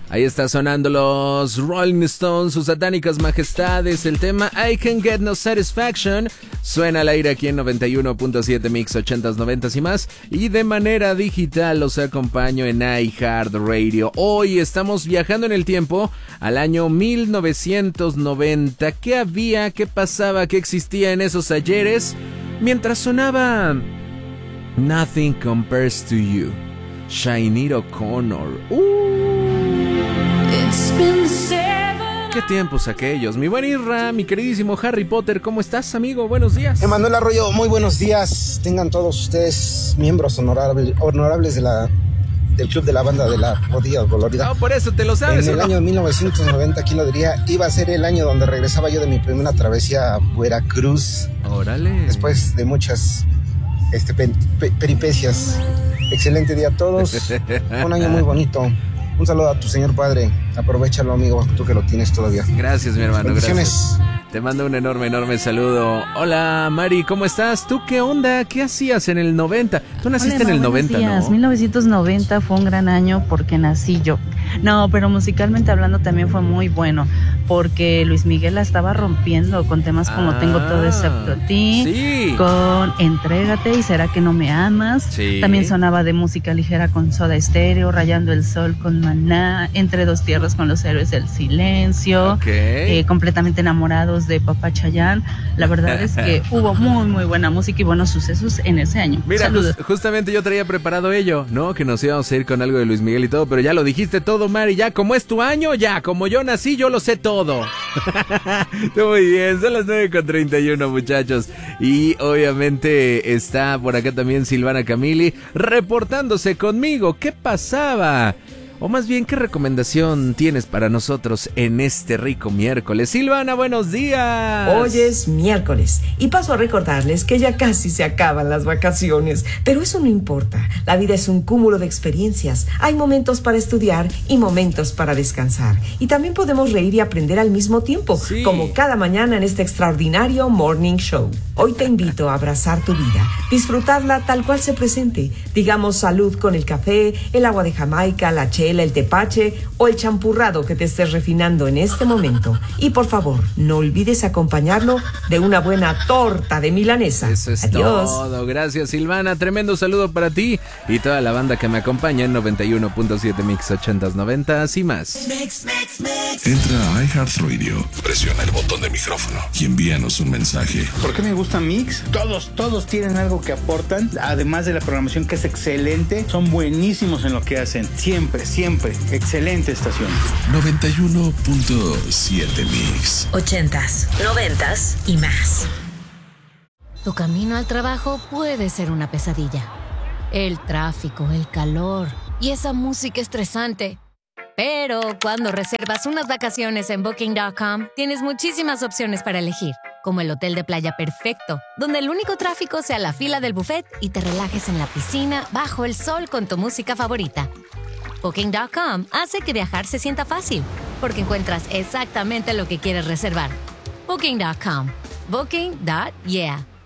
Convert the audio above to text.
Ahí está sonando los Rolling Stones, sus satánicas majestades. El tema I Can Get No Satisfaction suena al aire aquí en 91.7 Mix 80s, 90s y más. Y de manera digital los acompaño en iHeartRadio. Hoy estamos viajando en el tiempo al año 1990. ¿Qué había? ¿Qué pasaba? ¿Qué existía en esos ayeres? Mientras sonaba Nothing Compares to You, Sinéad O'Connor. Qué tiempos aquellos. Mi buen Irra, mi queridísimo Harry Potter, ¿cómo estás, amigo? Buenos días. Emanuel Arroyo, muy buenos días. Tengan todos ustedes miembros honorables del club de la banda de la rodilla dolorida. No, por eso te lo sabes. En el año 1990, ¿quién lo diría? Iba a ser el año donde regresaba yo de mi primera travesía a Veracruz. Órale. Después de muchas peripecias. Excelente día a todos. Un año muy bonito. Un saludo a tu señor padre. Aprovechalo, amigo, tú que lo tienes todavía. Gracias, mi hermano. Bendiciones. Gracias. Te mando un enorme saludo. Hola, Mari, ¿cómo estás? ¿Tú qué onda? ¿Qué hacías en el 90? Tú naciste en el 90, días. ¿no? 1990 fue un gran año porque nací yo. No, pero musicalmente hablando también fue muy bueno, porque Luis Miguel la estaba rompiendo con temas como Tengo todo excepto a ti, sí. Con Entrégate y Será que no me amas. Sí. También sonaba de música ligera con Soda Stereo, Rayando el sol con Maná, Entre dos tierras con Los héroes del silencio, Okay. Completamente enamorados de Papá Chayanne. La verdad es que hubo muy buena música y buenos sucesos en ese año. Mira, justamente yo traía preparado ello, ¿no? Que nos íbamos a ir con algo de Luis Miguel y todo, pero ya lo dijiste todo, Mari. Ya como es tu año, ya como yo nací, yo lo sé todo. Muy bien, son las 9:31, muchachos. Y obviamente está por acá también Silvana Camili reportándose conmigo. ¿Qué pasaba? O más bien, ¿qué recomendación tienes para nosotros en este rico miércoles? Silvana, buenos días. Hoy es miércoles y paso a recordarles que ya casi se acaban las vacaciones, pero eso no importa. La vida es un cúmulo de experiencias. Hay momentos para estudiar y momentos para descansar. Y también podemos reír y aprender al mismo tiempo, sí, como cada mañana en este extraordinario Morning Show. Hoy te invito a abrazar tu vida, disfrutarla tal cual se presente. Digamos salud con el café, el agua de Jamaica, la chela, el tepache o el champurrado que te estés refinando en este momento. Y por favor, no olvides acompañarlo de una buena torta de milanesa. Eso es Adiós. todo. Gracias, Silvana. Tremendo saludo para ti y toda la banda que me acompaña en 91.7 Mix 80s, 90s y más. Entra a iHeartRadio, presiona el botón de micrófono y envíanos un mensaje. ¿Por qué me gusta Mix? Todos tienen algo que aportan, además de la programación que es excelente. Son buenísimos en lo que hacen. Siempre. Excelente estación. 91.7 Mix. 80s, 90s y más. Tu camino al trabajo puede ser una pesadilla. El tráfico, el calor y esa música estresante. Pero cuando reservas unas vacaciones en Booking.com, tienes muchísimas opciones para elegir, como el hotel de playa perfecto, donde el único tráfico sea la fila del buffet y te relajes en la piscina bajo el sol con tu música favorita. Booking.com hace que viajar se sienta fácil, porque encuentras exactamente lo que quieres reservar. Booking.com. Booking.yeah.